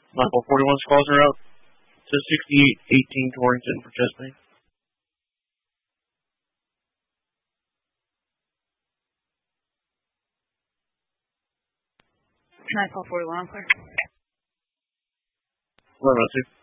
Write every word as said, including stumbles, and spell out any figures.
nine four forty-one calls are out to sixty-eight eighteen Torrington for chest pain. nine four forty-one, clear. eleven oh two.